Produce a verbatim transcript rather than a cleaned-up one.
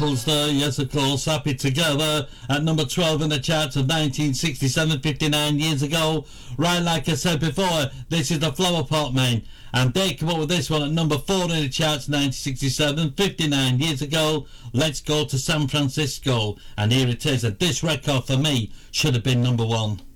There, yes, of course, Happy Together at number twelve in the charts of nineteen sixty-seven, fifty-nine years ago. Right, like I said before, this is the Flower Pot Men, and they come up with this one at number four in the charts nineteen sixty-seven, fifty-nine years ago. Let's Go to San Francisco, and here it is, that this record for me should have been number one.